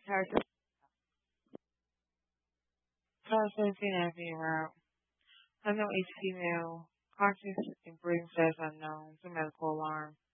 Processing Avenue route. Unknown is female. Conscious and breathing status unknown. To medical alarm.